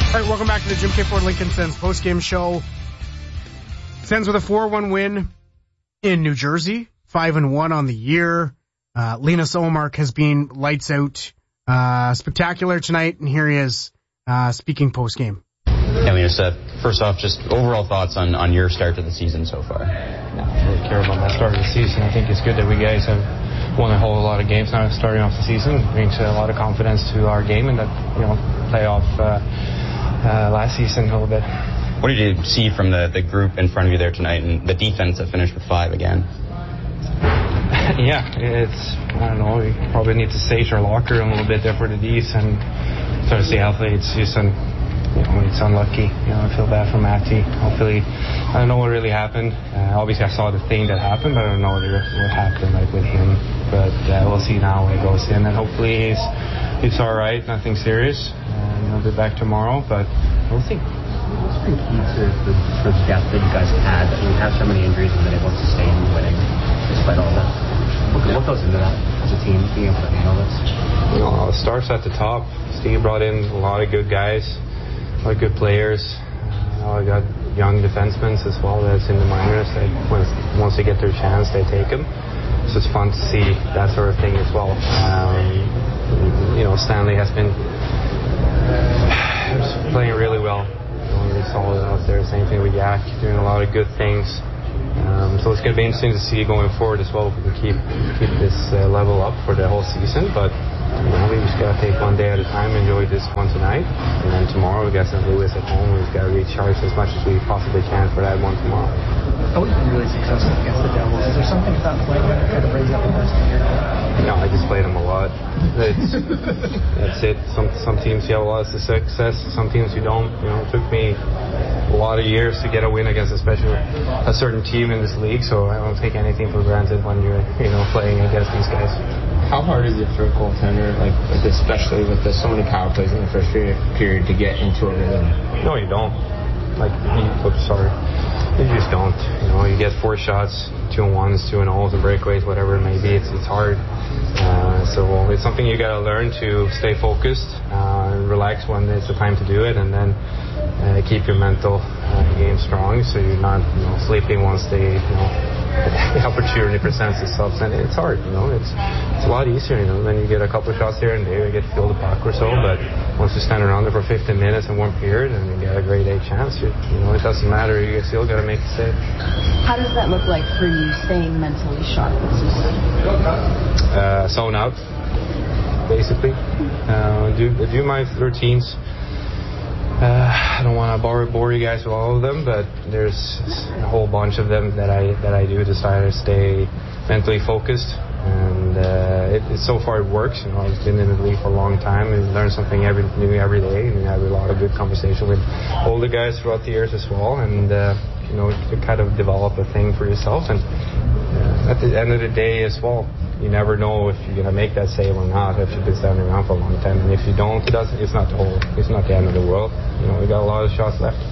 All right, welcome back to the Jim K. Ford Lincoln Sens postgame show. Sens with a 4-1 win in New Jersey, 5-1 on the year. Linus Ullmark has been lights out, spectacular tonight, and here he is speaking postgame. Yeah, Linus, first off, just overall thoughts on your start to the season so far. I don't really care about my start of the season. I think it's good that we guys have won a whole lot of games now starting off the season. It brings a lot of confidence to our game and that, playoff last season a little bit. What did you see from the group in front of you there tonight and the defense that finished with 5 again? Yeah, I don't know, we probably need to stage our locker room a little bit there for the Ds and sort of see how it's just it's unlucky. I feel bad for Matty. Hopefully, I don't know what really happened. Obviously, I saw the thing that happened, but I don't know what happened with him. But we'll see now when it goes in, and hopefully he's all right, nothing serious. He'll be back tomorrow, but we'll see. What's been key for the depth that you guys have had? You have so many injuries and been able to sustain winning despite all that. What goes into that as a team, being able to handle this? It starts at the top. Steve brought in a lot of good guys. A lot of good players. I got young defensemen as well that's in the minors. Once they get their chance, they take them. So it's fun to see that sort of thing as well. Stanley has been playing really well. Really solid out there. Same thing with Yak, doing a lot of good things. So it's going to be interesting to see going forward as well if we can keep this level up for the whole season. But we just got to take one day at a time, enjoy this one tonight, and then tomorrow we got St. Louis at home. We've got to recharge as much as we possibly can for that one tomorrow. Oh, you've been really successful against the Devils. Is there something about playing that kind of brings up the best in your game? I just played them a lot. That's it. Some teams you have a lot of success, some teams you don't. It took me a lot of years to get a win against especially a certain team in this league, so I don't take anything for granted when you're playing against these guys. How hard is it for a goaltender, especially with so many power plays in the first period, to get into a rhythm? No, you don't. You just don't. You get 4 shots, 2-1s, 2-0s, and breakaways, whatever it may be. It's hard. So it's something you got to learn to stay focused, and relax when it's the time to do it, and then keep your mental game strong, so you're not sleeping once the opportunity presents itself. And it's hard. It's a lot easier. Then you get a couple of shots here and there, you get to feel the puck or so. But once you stand around there for 15 minutes in one period and you get a grade A chance, it doesn't matter. You still got to make a save. How does that look like for you, staying mentally sharp this season? Zone out, basically. Do my routines. I don't want to bore you guys with all of them, but there's a whole bunch of them that I do to try to stay mentally focused, and so far it works. I've been in the league for a long time and learn something new every day, and I have a lot of good conversation with older guys throughout the years as well, and to kind of develop a thing for yourself. And at the end of the day as well, you never know if you're going to make that save or not if you've been standing around for a long time. And if you don't, it's not the end of the world. We got a lot of shots left.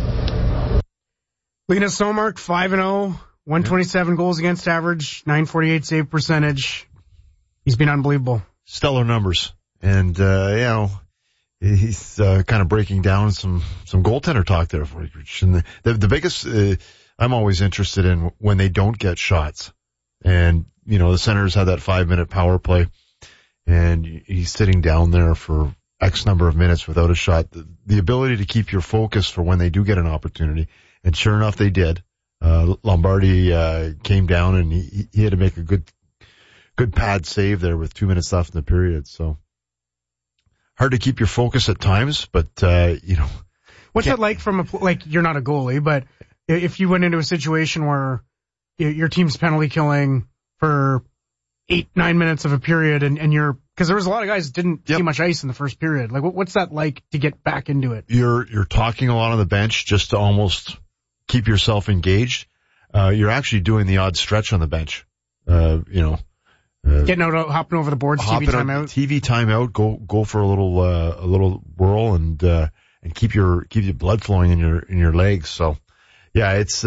Linus Ullmark, 5-0, 127 goals against average, 948 save percentage. He's been unbelievable. Stellar numbers. And, he's kind of breaking down some goaltender talk there for you. And the biggest, I'm always interested in when they don't get shots. And, the Senators had that 5-minute power play, and he's sitting down there for X number of minutes without a shot. The ability to keep your focus for when they do get an opportunity, and sure enough, they did. Lombardi came down, and he had to make a good pad save there with 2 minutes left in the period. So hard to keep your focus at times, but what's it like you're not a goalie, but if you went into a situation where your team's penalty killing for 8-9 minutes of a period, and because there was a lot of guys that didn't see much ice in the first period. What's that like to get back into it? You're talking a lot on the bench just to almost keep yourself engaged. You're actually doing the odd stretch on the bench. Getting out, hopping over the boards, TV timeout. Go for a little whirl and keep your blood flowing in your legs. So, yeah, it's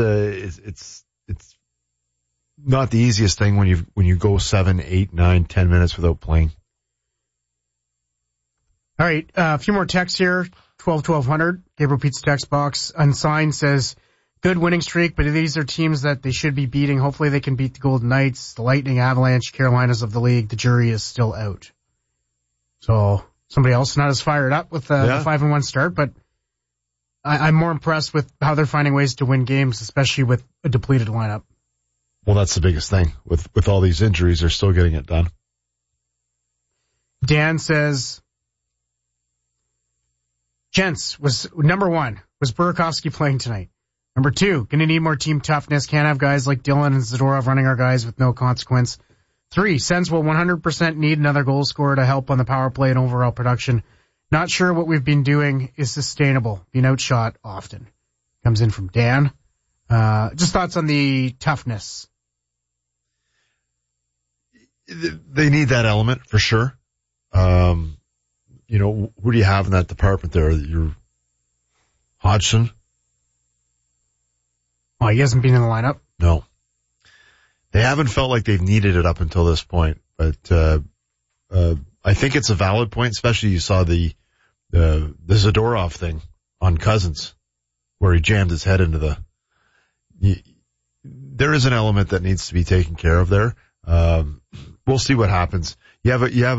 not the easiest thing when you go 7, 8, 9, 10 minutes without playing. All right, a few more texts here. 1200, Gabriel Pizza text box, unsigned, says, good winning streak, but these are teams that they should be beating. Hopefully they can beat the Golden Knights, the Lightning, Avalanche, Carolinas of the league. The jury is still out. So somebody else not as fired up with the 5-1 start, but I'm more impressed with how they're finding ways to win games, especially with a depleted lineup. Well, that's the biggest thing. With all these injuries, they're still getting it done. Dan says, gents, number 1, was Burakovsky playing tonight? Number 2, gonna need more team toughness. Can't have guys like Dylan and Zadorov running our guys with no consequence. 3, Sens will 100% need another goal scorer to help on the power play and overall production. Not sure what we've been doing is sustainable. Being outshot often. Comes in from Dan. Just thoughts on the toughness. They need that element for sure. Who do you have in that department there? Your Hodgson? Oh, he hasn't been in the lineup? No. They haven't felt like they've needed it up until this point, but I think it's a valid point, especially you saw the Zadorov thing on Cousins, where he jammed his head into there is an element that needs to be taken care of there. We'll see what happens. You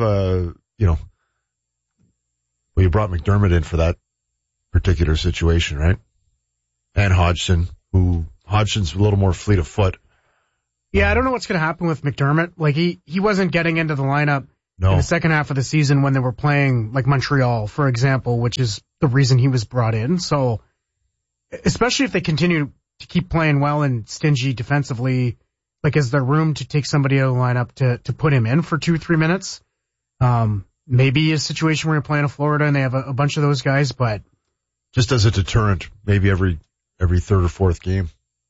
brought McDermott in for that particular situation, right? And Hodgson, Hodgson's a little more fleet of foot. Yeah, I don't know what's going to happen with McDermott. Like, he wasn't getting into the lineup in the second half of the season when they were playing, like, Montreal, for example, which is the reason he was brought in. So, especially if they continue to keep playing well and stingy defensively, like, is there room to take somebody out of the lineup to put him in for 2-3 minutes? Maybe a situation where you're playing in Florida and they have a bunch of those guys, but just as a deterrent, maybe every third or fourth game.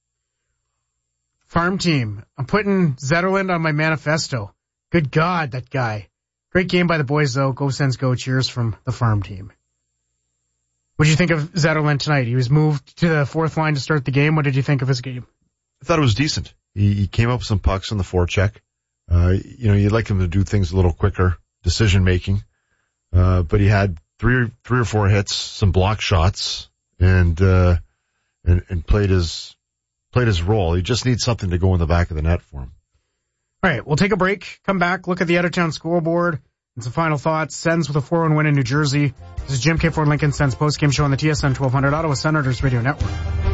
Farm team. I'm putting Zetterlund on my manifesto. Good God, that guy. Great game by the boys, though. Go Sens go. Cheers from the farm team. What did you think of Zetterlund tonight? He was moved to the fourth line to start the game. What did you think of his game? I thought it was decent. He came up with some pucks on the forecheck. You'd like him to do things a little quicker, decision making. But he had three or four hits, some block shots, and played his role. He just needs something to go in the back of the net for him. All right, we'll take a break, come back, look at the out-of-town scoreboard, and some final thoughts. Sens with a 4-1 win in New Jersey. This is Jim K. Ford Lincoln Sens postgame show on the TSN 1200 Ottawa Senators Radio Network.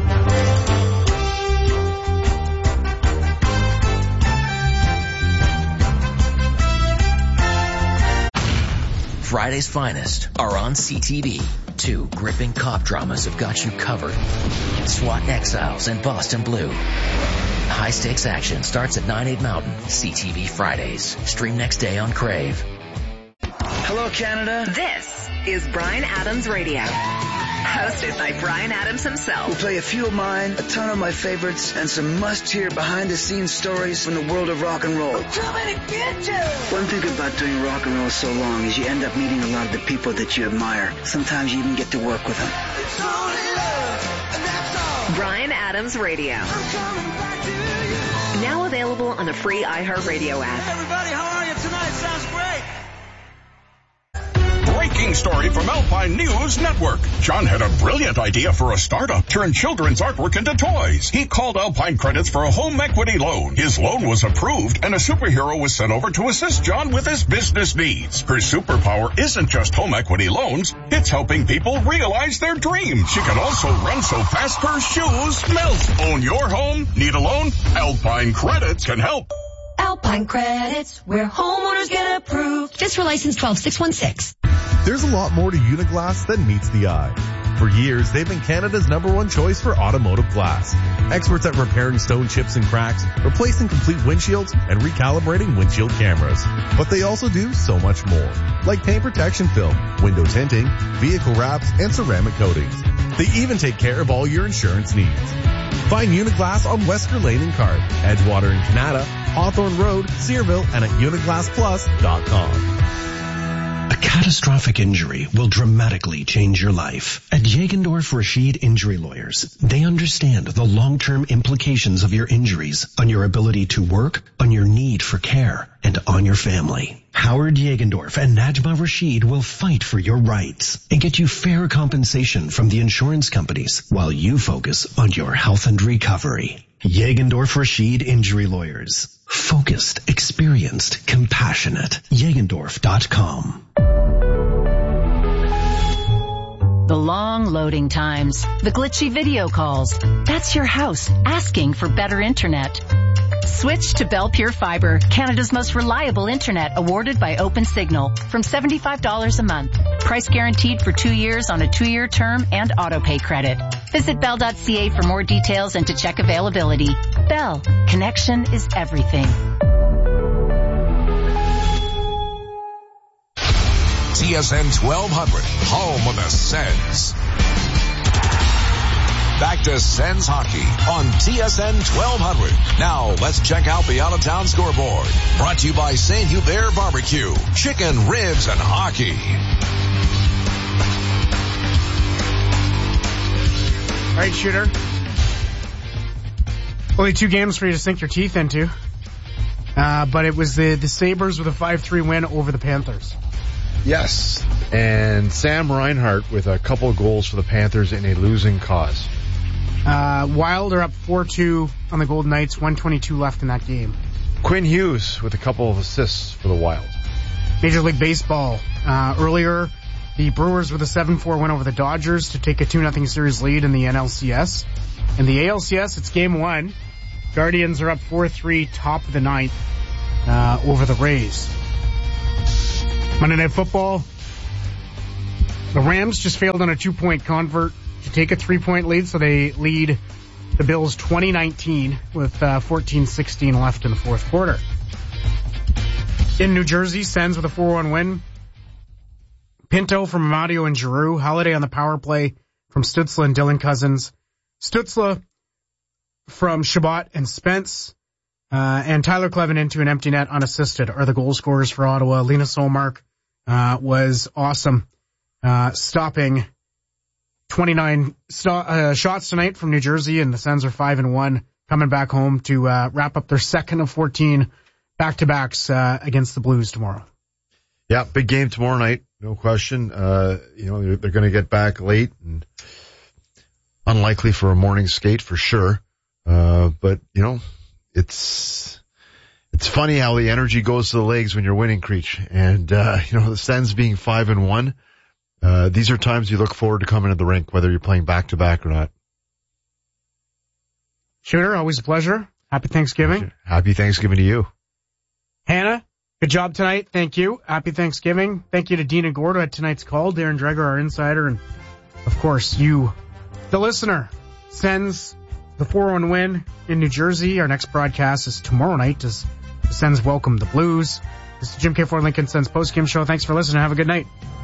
Friday's finest are on CTV. 2 gripping cop dramas have got you covered. SWAT Exiles and Boston Blue. High-stakes action starts at 9/8 Mountain. CTV Fridays. Stream next day on Crave. Hello, Canada. This is Bryan Adams Radio. Hosted by Bryan Adams himself. We'll play a few of mine, a ton of my favorites, and some must-hear behind-the-scenes stories from the world of rock and roll. One thing about doing rock and roll so long is you end up meeting a lot of the people that you admire. Sometimes you even get to work with them. Bryan Adams Radio. Now available on the free iHeartRadio app. Hey everybody, how are you tonight? Sounds great. Breaking story from Alpine News Network. John had a brilliant idea for a startup. Turn children's artwork into toys. He called Alpine Credits for a home equity loan. His loan was approved and a superhero was sent over to assist John with his business needs. Her superpower isn't just home equity loans. It's helping people realize their dreams. She can also run so fast her shoes melt. Own your home? Need a loan? Alpine Credits can help. Alpine Credits, where homeowners get approved. Just for license 12616. There's a lot more to Uniglass than meets the eye. For years, they've been Canada's #1 choice for automotive glass. Experts at repairing stone chips and cracks, replacing complete windshields, and recalibrating windshield cameras. But they also do so much more, like paint protection film, window tinting, vehicle wraps, and ceramic coatings. They even take care of all your insurance needs. Find Uniglass on Wesker Lane in Cart, Edgewater in Canada, Hawthorne Road, Searville, and at uniglassplus.com. A catastrophic injury will dramatically change your life. At Jagendorf Rashid Injury Lawyers, they understand the long-term implications of your injuries on your ability to work, on your need for care, and on your family. Howard Jagendorf and Najma Rashid will fight for your rights and get you fair compensation from the insurance companies while you focus on your health and recovery. Jagendorf Rashid Injury Lawyers. Focused, experienced, compassionate. Jagendorf.com. The long loading times, the glitchy video calls. That's your house asking for better internet. Switch to Bell Pure Fiber, Canada's most reliable internet, awarded by OpenSignal, from $75 a month. Price guaranteed for 2 years on a 2-year term and autopay credit. Visit bell.ca for more details and to check availability. Bell, connection is everything. TSN 1200, home of the Sens. Back to Sens hockey on TSN 1200. Now let's check out the out-of-town scoreboard. Brought to you by St. Hubert Barbecue, chicken, ribs, and hockey. All right, Shooter. Only 2 games for you to sink your teeth into. But it was the Sabres with a 5-3 win over the Panthers. Yes, and Sam Reinhart with a couple of goals for the Panthers in a losing cause. Wild are up 4-2 on the Golden Knights, 1:22 left in that game. Quinn Hughes with a couple of assists for the Wild. Major League Baseball. Earlier, the Brewers with a 7-4 win over the Dodgers to take a 2-0 series lead in the NLCS. In the ALCS, it's game 1. Guardians are up 4-3, top of the 9th, over the Rays. Monday Night Football. The Rams just failed on a 2-point convert to take a 3-point lead, so they lead the Bills 20-19 with 14:16 left in the fourth quarter. In New Jersey, Sens with a 4-1 win. Pinto from Amadio and Giroux. Holiday on the power play from Stützle and Dylan Cousins. Stützle from Shabbat and Spence. And Tyler Kleven into an empty net unassisted are the goal scorers for Ottawa. Lena Solmark was awesome, stopping 29 shots tonight from New Jersey, and the Sens are 5-1, coming back home to wrap up their second of 14 back-to-backs against the Blues tomorrow. Yeah, big game tomorrow night, no question. They're going to get back late and unlikely for a morning skate for sure. But it's funny how the energy goes to the legs when you're winning, Creech. And, the Sens being 5-1, these are times you look forward to coming to the rink, whether you're playing back-to-back or not. Shooter, always a pleasure. Happy Thanksgiving. Happy Thanksgiving to you. Hannah, good job tonight. Thank you. Happy Thanksgiving. Thank you to Dina Gordo at tonight's call, Darren Dreger, our insider, and, of course, you, the listener. Sens, the 4-1 win in New Jersey. Our next broadcast is tomorrow night as the Sens welcome the Blues. This is Jim K. Ford Lincoln Sens postgame show. Thanks for listening. Have a good night.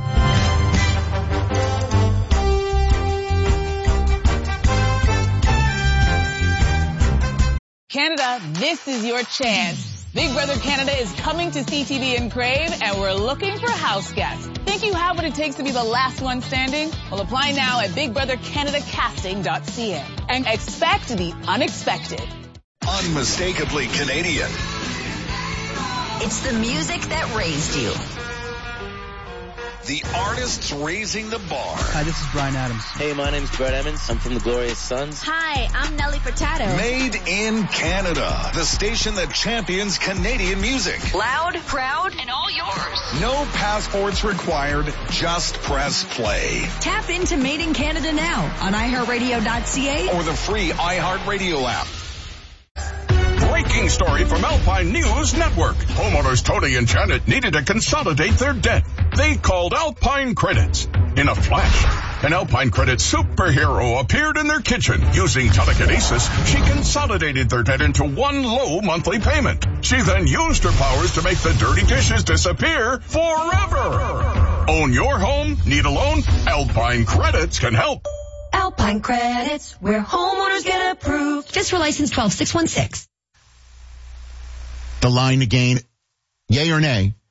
Canada, this is your chance. Big Brother Canada is coming to CTV in Crave, and we're looking for house guests. Think you have what it takes to be the last one standing? Well, apply now at BigBrotherCanadaCasting.ca and expect the unexpected. Unmistakably Canadian. It's the music that raised you. The artists raising the bar. Hi, this is Bryan Adams. Hey, my name's Brett Emmons. I'm from the Glorious Sons. Hi, I'm Nelly Furtado. Made in Canada. The station that champions Canadian music. Loud, proud, and all yours. No passports required. Just press play. Tap into Made in Canada now on iHeartRadio.ca or the free iHeartRadio app. Breaking story from Alpine News Network. Homeowners Tony and Janet needed to consolidate their debt. They called Alpine Credits. In a flash, an Alpine Credit superhero appeared in their kitchen. Using telekinesis, she consolidated their debt into one low monthly payment. She then used her powers to make the dirty dishes disappear forever. Own your home? Need a loan? Alpine Credits can help. Alpine Credits, where homeowners get approved. Just for license 12616. The line again, yay or nay,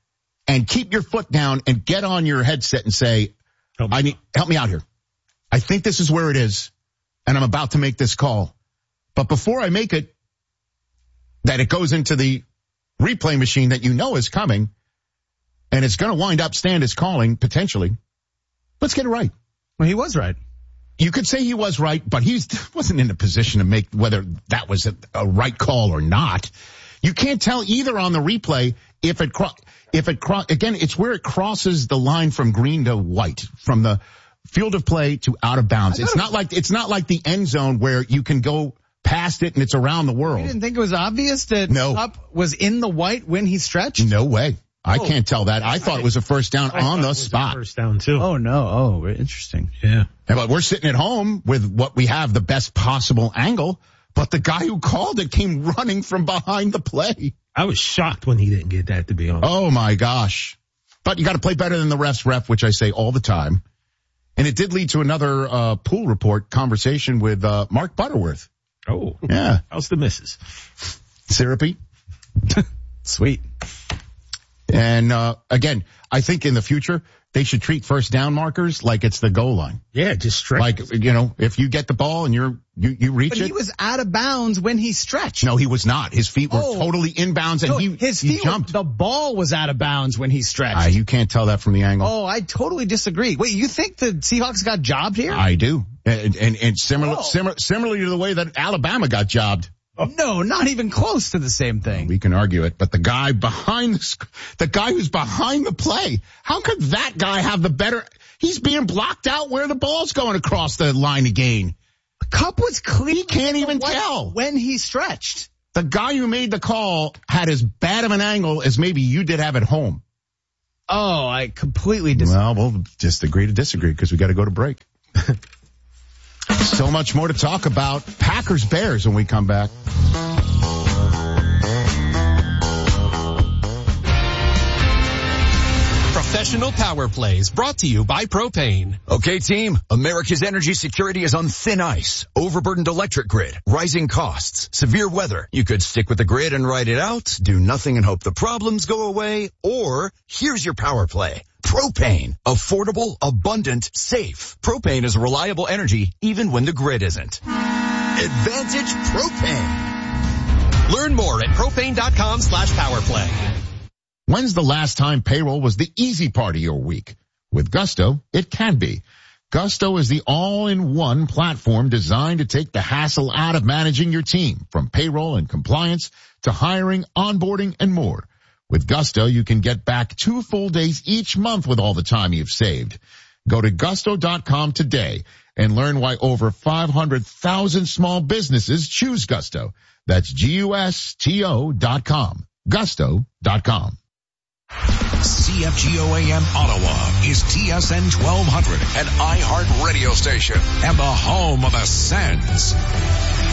and keep your foot down and get on your headset and say, help me out here. I think this is where it is, and I'm about to make this call. But before I make it, that it goes into the replay machine that you know is coming, and it's going to wind up Stan is calling, potentially. Let's get it right. Well, he was right. You could say he was right, but he wasn't in a position to make whether that was a right call or not. You can't tell either on the replay if it again, it's where it crosses the line from green to white, from the field of play to out of bounds. It's not like the end zone where you can go past it and it's around the world. You didn't think it was obvious that Kupp was in the white when he stretched? No way. I can't tell that. I thought it was a first down on the spot. First down too. Oh no. Oh, interesting. Yeah. But we're sitting at home with what we have the best possible angle, but the guy who called it came running from behind the play. I was shocked when he didn't get that, to be honest. Oh my gosh. But you got to play better than the ref's ref, which I say all the time. And it did lead to another pool report conversation with Mark Butterworth. Oh. Yeah. How's the missus? Syrupy. Sweet. And again, I think in the future, they should treat first down markers like it's the goal line. Yeah, just stretch. Like, if you get the ball and you reach it. But he was out of bounds when he stretched. No, he was not. His feet were totally inbounds and he jumped. The ball was out of bounds when he stretched. You can't tell that from the angle. Oh, I totally disagree. Wait, you think the Seahawks got jobbed here? I do. And similarly to the way that Alabama got jobbed. No, not even close to the same thing. We can argue it, but the guy who's behind the play, how could that guy have the better? He's being blocked out where the ball's going across the line again. Kupp was clean. He can't even tell when he stretched. The guy who made the call had as bad of an angle as maybe you did have at home. Oh, I completely disagree. Well, we'll just agree to disagree because we got to go to break. So much more to talk about. Packers Bears when we come back. Professional Power Plays brought to you by Propane. Okay, team, America's energy security is on thin ice. Overburdened electric grid, rising costs, severe weather. You could stick with the grid and ride it out, do nothing and hope the problems go away, or here's your power play. Propane. Affordable, abundant, safe. Propane is reliable energy even when the grid isn't. Advantage Propane. Learn more at propane.com/powerplay. When's the last time payroll was the easy part of your week? With Gusto, it can be. Gusto is the all-in-one platform designed to take the hassle out of managing your team, from payroll and compliance to hiring, onboarding, and more. With Gusto, you can get back 2 full days each month with all the time you've saved. Go to gusto.com today and learn why over 500,000 small businesses choose Gusto. That's GUSTO.com. Gusto.com. CFGO AM Ottawa is TSN 1200, an iHeart radio station and the home of the Sens.